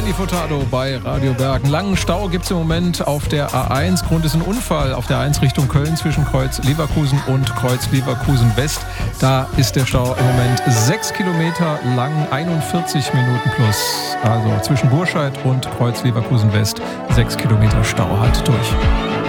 Andi Furtado bei Radio Berg. Einen langen Stau gibt es im Moment auf der A1. Grund ist ein Unfall auf der A1 Richtung Köln zwischen Kreuz Leverkusen und Kreuz Leverkusen West. Da ist der Stau im Moment 6 Kilometer lang, 41 Minuten plus. Also zwischen Burscheid und Kreuz Leverkusen West 6 Kilometer Stau. Halt durch.